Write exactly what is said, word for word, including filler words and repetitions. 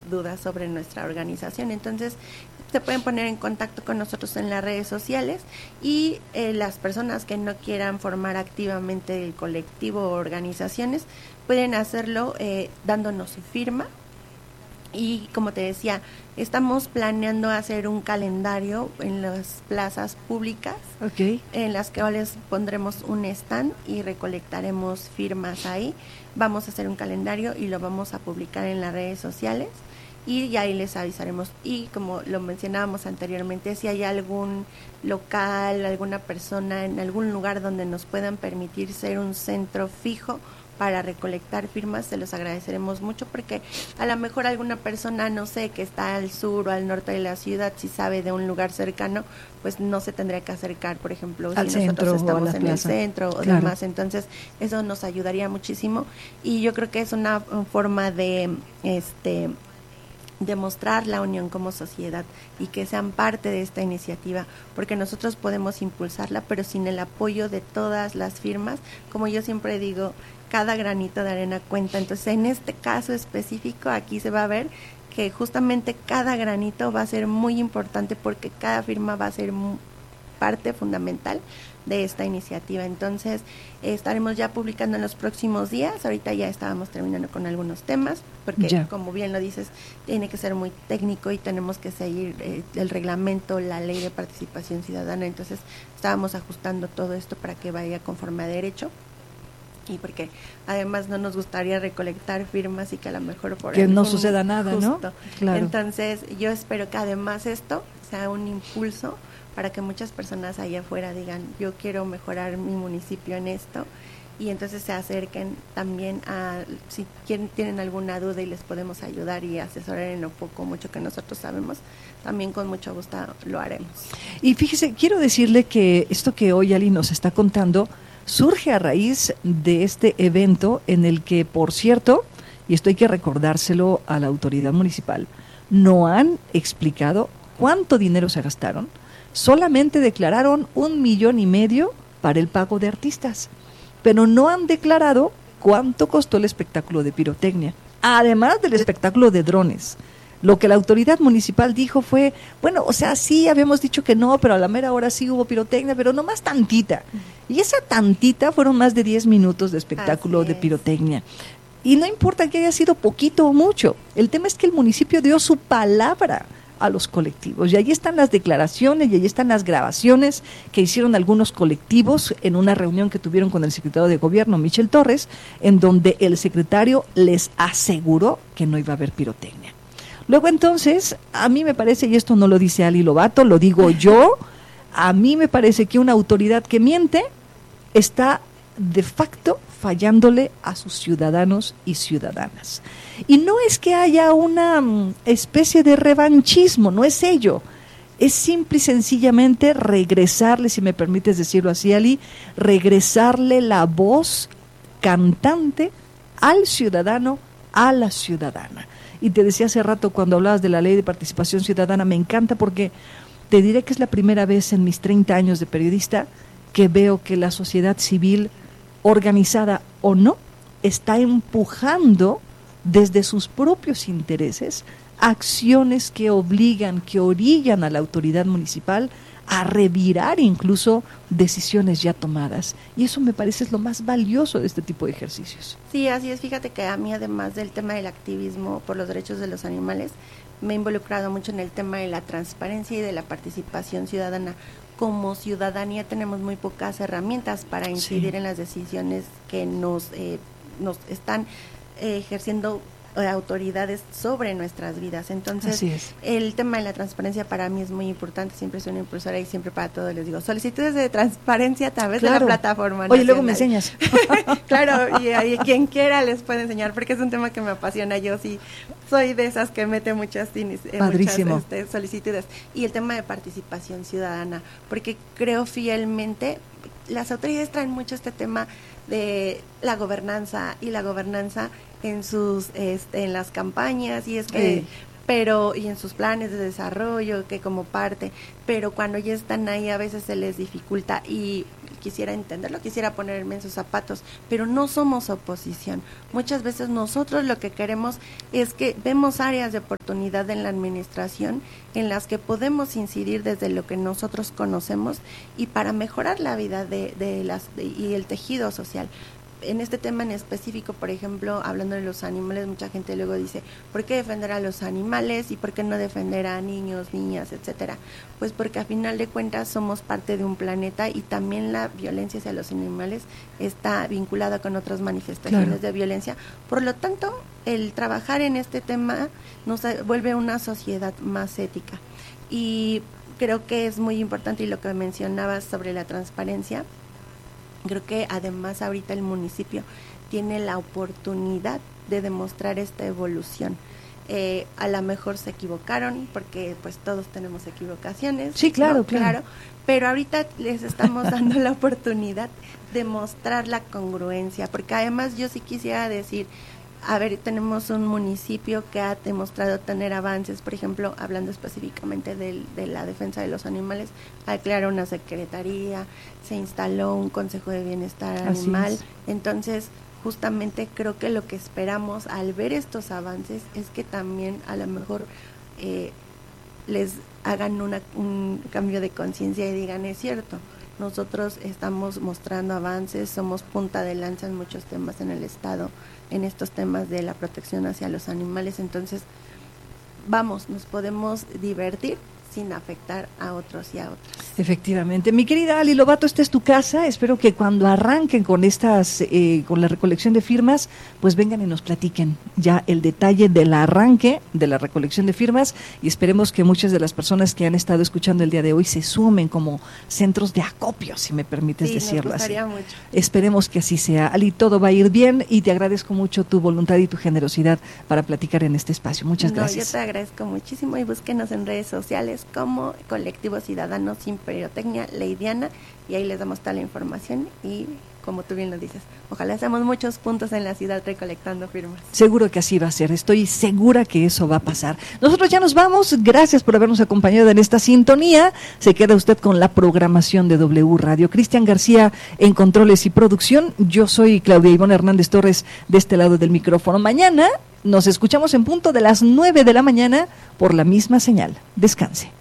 dudas sobre nuestra organización. Entonces, se pueden poner en contacto con nosotros en las redes sociales y eh, las personas que no quieran formar activamente el colectivo o organizaciones pueden hacerlo eh, dándonos su firma. Y como te decía, estamos planeando hacer un calendario en las plazas públicas, okay, en las cuales pondremos un stand y recolectaremos firmas ahí. Vamos a hacer un calendario y lo vamos a publicar en las redes sociales y ahí les avisaremos. Y como lo mencionábamos anteriormente, si hay algún local, alguna persona en algún lugar donde nos puedan permitir ser un centro fijo para recolectar firmas, se los agradeceremos mucho, porque a lo mejor alguna persona, no sé, que está al sur o al norte de la ciudad, si sabe de un lugar cercano, pues no se tendría que acercar, por ejemplo, al si nosotros estamos en plaza. el centro o Claro. demás. Entonces eso nos ayudaría muchísimo y yo creo que es una forma de este demostrar la unión como sociedad y que sean parte de esta iniciativa, porque nosotros podemos impulsarla, pero sin el apoyo de todas las firmas, como yo siempre digo, cada granito de arena cuenta. Entonces, en este caso específico, aquí se va a ver que justamente cada granito va a ser muy importante, porque cada firma va a ser parte fundamental de esta iniciativa. Entonces, eh, estaremos ya publicando en los próximos días. Ahorita ya estábamos terminando con algunos temas, porque ya, como bien lo dices, tiene que ser muy técnico y tenemos que seguir eh, el reglamento, la ley de participación ciudadana. Entonces, estábamos ajustando todo esto para que vaya conforme a derecho. Y porque además no nos gustaría recolectar firmas y que a lo mejor por que algún, no suceda nada, justo, ¿no? Claro. Entonces yo espero que además esto sea un impulso para que muchas personas allá afuera digan, yo quiero mejorar mi municipio en esto, y entonces se acerquen también a, si quieren, tienen alguna duda y les podemos ayudar y asesorar en lo poco mucho que nosotros sabemos, también con mucho gusto lo haremos. Y fíjese, quiero decirle que esto que hoy Ali nos está contando surge a raíz de este evento en el que, por cierto, y esto hay que recordárselo a la autoridad municipal, no han explicado cuánto dinero se gastaron, solamente declararon un millón y medio para el pago de artistas, pero no han declarado cuánto costó el espectáculo de pirotecnia, además del espectáculo de drones. Lo que la autoridad municipal dijo fue, bueno, o sea, sí habíamos dicho que no, pero a la mera hora sí hubo pirotecnia, pero no más tantita. Y esa tantita fueron más de diez minutos de espectáculo de pirotecnia. Y no importa que haya sido poquito o mucho, el tema es que el municipio dio su palabra a los colectivos. Y ahí están las declaraciones y ahí están las grabaciones que hicieron algunos colectivos en una reunión que tuvieron con el secretario de gobierno, Michel Torres, en donde el secretario les aseguró que no iba a haber pirotecnia. Luego entonces, a mí me parece, y esto no lo dice Ali Lobato, lo digo yo, a mí me parece que una autoridad que miente está de facto fallándole a sus ciudadanos y ciudadanas. Y no es que haya una um, especie de revanchismo, no es ello, es simple y sencillamente regresarle, si me permites decirlo así, Ali, regresarle la voz cantante al ciudadano, a la ciudadana. Y te decía hace rato cuando hablabas de la ley de participación ciudadana, me encanta porque te diré que es la primera vez en mis treinta años de periodista que veo que la sociedad civil, organizada o no, está empujando desde sus propios intereses acciones que obligan, que orillan a la autoridad municipal a revirar incluso decisiones ya tomadas. Y eso me parece es lo más valioso de este tipo de ejercicios. Sí, así es. Fíjate que a mí, además del tema del activismo por los derechos de los animales, me he involucrado mucho en el tema de la transparencia y de la participación ciudadana. Como ciudadanía tenemos muy pocas herramientas para incidir sí. en las decisiones que nos, eh, nos están eh, ejerciendo autoridades sobre nuestras vidas. Entonces, el tema de la transparencia para mí es muy importante. Siempre soy una impulsora y siempre para todos les digo, solicitudes de transparencia a través claro. de la plataforma nacional. Oye, luego me enseñas. Claro, y, y quien quiera les puede enseñar, porque es un tema que me apasiona. Yo sí soy de esas que mete muchas, eh, muchas este, solicitudes. Y el tema de participación ciudadana, porque creo fielmente, las autoridades traen mucho este tema de la gobernanza y la gobernanza en sus este, en las campañas, y es que sí. pero y en sus planes de desarrollo, que como parte, pero cuando ya están ahí a veces se les dificulta. Y quisiera entenderlo, quisiera ponerme en sus zapatos, pero no somos oposición. Muchas veces nosotros lo que queremos es que vemos áreas de oportunidad en la administración en las que podemos incidir desde lo que nosotros conocemos y para mejorar la vida de, de las de, y el tejido social. En este tema en específico, por ejemplo, hablando de los animales, mucha gente luego dice, ¿por qué defender a los animales y por qué no defender a niños, niñas, etcétera? Pues porque a final de cuentas somos parte de un planeta y también la violencia hacia los animales está vinculada con otras manifestaciones claro. de violencia. Por lo tanto, el trabajar en este tema nos vuelve una sociedad más ética. Y creo que es muy importante, y lo que mencionabas sobre la transparencia, creo que además ahorita el municipio tiene la oportunidad de demostrar esta evolución. Eh, a lo mejor se equivocaron, porque pues todos tenemos equivocaciones. Sí, claro, ¿no? claro, claro. Pero ahorita les estamos dando la oportunidad de mostrar la congruencia, porque además yo sí quisiera decir, a ver, tenemos un municipio que ha demostrado tener avances, por ejemplo, hablando específicamente de, de la defensa de los animales, al crear una secretaría, se instaló un consejo de bienestar Así animal, es. Entonces justamente creo que lo que esperamos al ver estos avances es que también a lo mejor eh, les hagan una, un cambio de conciencia y digan, es cierto, nosotros estamos mostrando avances, somos punta de lanza en muchos temas en el estado, en estos temas de la protección hacia los animales, entonces vamos, nos podemos divertir sin afectar a otros y a otras. Efectivamente. Mi querida Ali Lobato, esta es tu casa. Espero que cuando arranquen con estas, eh, con la recolección de firmas, pues vengan y nos platiquen ya el detalle del arranque de la recolección de firmas y esperemos que muchas de las personas que han estado escuchando el día de hoy se sumen como centros de acopio, si me permites sí, decirlo nos gustaría así. Mucho. Esperemos que así sea. Ali, todo va a ir bien y te agradezco mucho tu voluntad y tu generosidad para platicar en este espacio. Muchas no, gracias. Yo te agradezco muchísimo y búsquenos en redes sociales como Colectivo Ciudadano Sin Pirotecnia Leidiana y ahí les damos toda la información y como tú bien lo dices, ojalá hacemos muchos puntos en la ciudad recolectando firmas. Seguro que así va a ser, estoy segura que eso va a pasar. Nosotros ya nos vamos, gracias por habernos acompañado en esta sintonía, se queda usted con la programación de W Radio. Cristian García en controles y producción, yo soy Claudia Ivonne Hernández Torres de este lado del micrófono. Mañana nos escuchamos en punto de las nueve de la mañana por la misma señal. Descanse.